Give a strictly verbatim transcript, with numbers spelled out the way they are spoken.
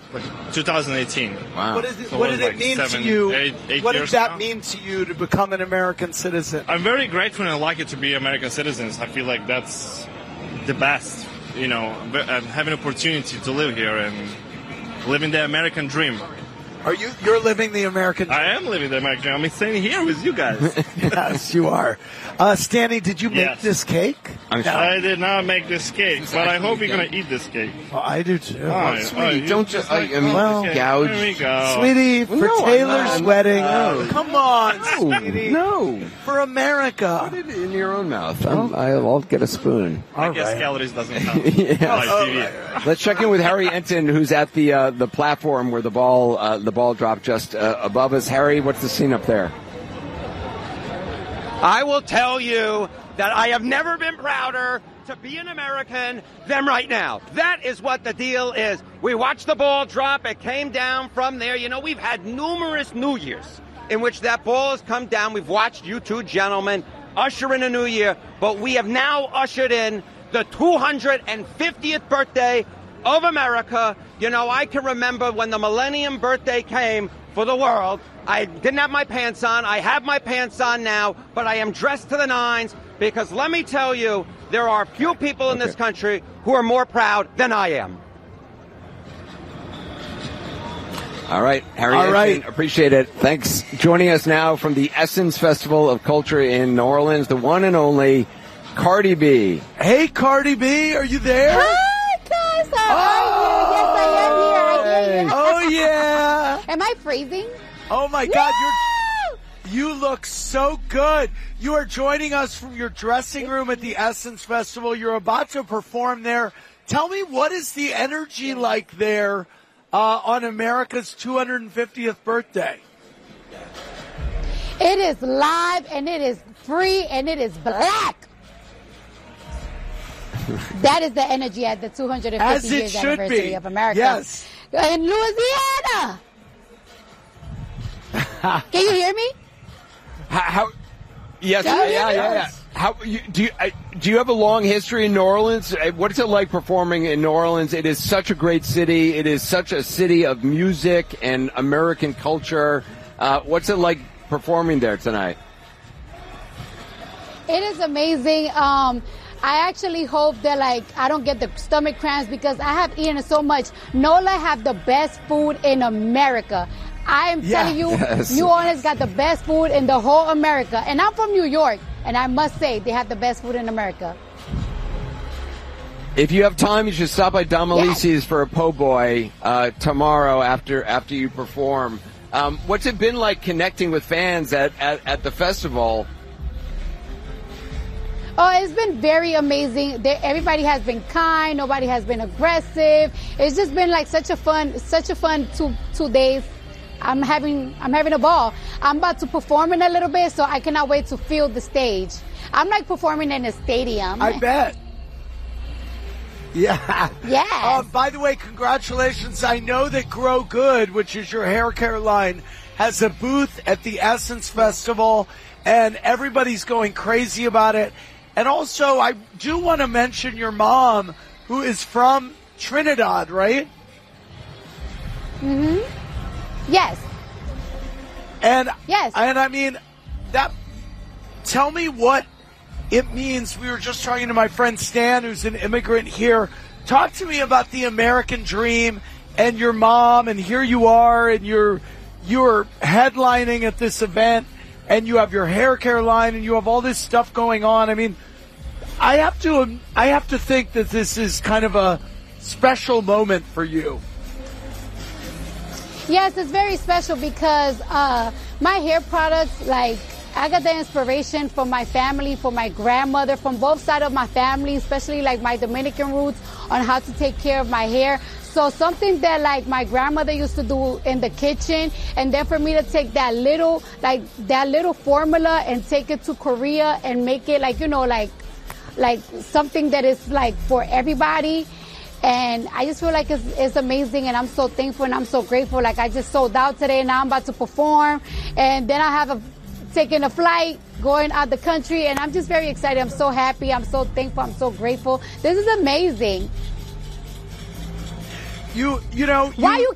like twenty eighteen. Wow. What, is it, So what it did was it like mean seven, to you? eight- eight what did years that now. mean to you to become an American citizen? I'm very grateful and lucky to be American citizens. I feel like that's the best, you know, but, uh, having an opportunity to live here and living the American dream. Are you? You're living the American dream. I am living the American dream. I'm staying here with you guys. Yes, you are. Uh, Stanley, did you make Yes. this cake? I'm sure. I did not make this cake, but I hope you're going to eat this cake. Oh, I do too. Oh, sweetie, you don't just- I- I mean, well, gouge. There we go. Sweetie, for No, I'm Taylor's not. wedding. No. Come on, No, sweetie. no. For America. Put it in your own mouth. I'm, I'll get a spoon. I All guess right. calories doesn't count. Yeah. Like Oh, T V. right. Let's check in with Harry Enton, who's at the uh, the platform where the ball uh, the ball dropped just uh, above us. Harry, what's the scene up there? I will tell you that I have never been prouder to be an American than right now. That is what the deal is. We watched the ball drop. It came down from there. You know, we've had numerous New Years in which that ball has come down. We've watched you two gentlemen usher in a new year, but we have now ushered in the two hundred fiftieth birthday of America. You know, I can remember when the millennium birthday came for the world. I didn't have my pants on. I have my pants on now, but I am dressed to the nines because let me tell you, there are few people in this Okay. country who are more proud than I am. All right, Harry All Enton, right. appreciate it. Thanks. Joining us now from the Essence Festival of Culture in New Orleans, the one and only Cardi B. Hey, Cardi B, are you there? Hi, guys. How are you? Yes, I am here. I hear you. Oh, yeah. Am I freezing? Oh, my God. Woo! You're, you look so good. You are joining us from your dressing room at the Essence Festival. You're about to perform there. Tell me, what is the energy like there uh, on America's two hundred fiftieth birthday? It is live and it is free and it is black. That is the energy at the two hundred fifty As it years should anniversary be. of America. Yes. In Louisiana. Can you hear me? How? how yes, Yeah, yeah, yeah, yeah. yeah. How you, do you I, do you have a long history in New Orleans? Uh, What is it like performing in New Orleans? It is such a great city. It is such a city of music and American culture. Uh, what's it like performing there tonight? It is amazing. Um, I actually hope that like I don't get the stomach cramps because I have eaten so much. NOLA have the best food in America. I am Yeah. telling you, Yes. New Orleans got the best food in the whole America. And I'm from New York, and I must say they have the best food in America. If you have time, you should stop by Dom Alisi's for a po' boy uh, tomorrow after after you perform. Um, what's it been like connecting with fans at, at, at the festival? Oh, it's been very amazing. They, everybody has been kind. Nobody has been aggressive. It's just been like such a fun, such a fun two two days. I'm having I'm having a ball. I'm about to perform in a little bit, so I cannot wait to feel the stage. I'm like performing in a stadium. I bet. Yeah. Yes. Uh, by the way, congratulations. I know that Grow Good, which is your hair care line, has a booth at the Essence Festival, and everybody's going crazy about it. And also, I do want to mention your mom, who is from Trinidad, right? Mm-hmm. Yes. And Yes. and I mean, that. Tell me what it means. We were just talking to my friend Stan, who's an immigrant here. Talk to me about the American dream and your mom. And here you are, and you're you're headlining at this event, and you have your hair care line, and you have all this stuff going on. I mean, I have to I have to think that this is kind of a special moment for you. Yes, it's very special because uh, my hair products, like, I got the inspiration from my family, from my grandmother, from both sides of my family, especially like my Dominican roots on how to take care of my hair. So something that like my grandmother used to do in the kitchen, and then for me to take that little, like that little formula and take it to Korea and make it like, you know, like, like something that is like for everybody. And I just feel like it's, it's amazing, and I'm so thankful and I'm so grateful. Like I just sold out today, and now I'm about to perform, and then I have a taking a flight, going out the country, and I'm just very excited. I'm so happy. I'm so thankful. I'm so grateful. This is amazing. You you know you, Why you